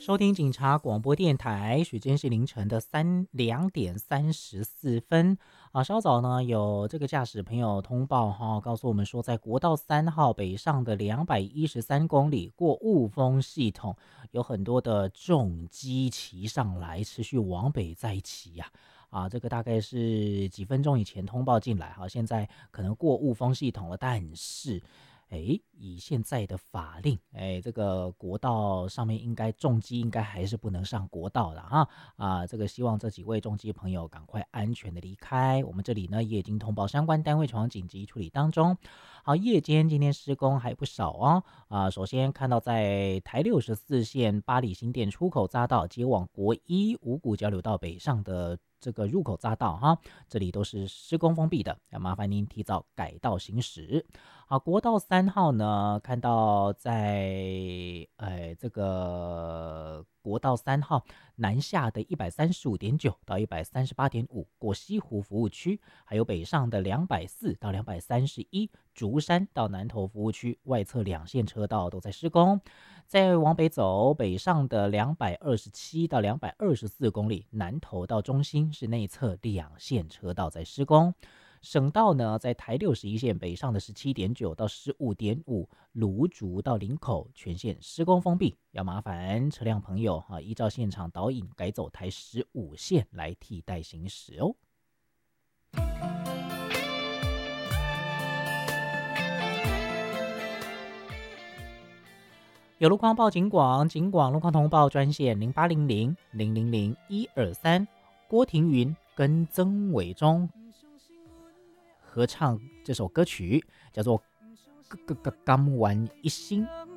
收听警察广播电台，时间是凌晨的2点34分啊。稍早呢，有这个驾驶朋友通报哈，告诉我们说，在国道3号北上的213公里过雾峰系统，有很多的重机骑上来，持续往北再骑呀。这个大概是几分钟以前通报进来哈，现在可能过雾峰系统了，但是以现在的法令，这个国道上面重机应该还是不能上国道的哈。这个希望这几位重机朋友赶快安全的离开。我们这里呢也已经通报相关单位前往紧急处理当中。好，夜间今天施工还不少哦。首先看到在台64线八里新店出口匝道接往国一五股交流道北上的这个入口匝道哈，这里都是施工封闭的，要麻烦您提早改道行驶。好，国道3号呢，看到在这个国道3号南下的135.9到138.5过西湖服务区，还有北上的240到231竹山到南投服务区外侧两线车道都在施工。再往北走，北上的227到224公里，南投到中心是内侧两线车道在施工。省道呢，在台61线北上的17.9到15.5，芦竹到林口全线施工封闭，要麻烦车辆朋友依照现场导引改走台15线来替代行驶哦。有路况报警广，警广路况通报专线0800-000-123，郭庭云跟曾伟忠合唱这首歌曲，叫做《甘完一心》。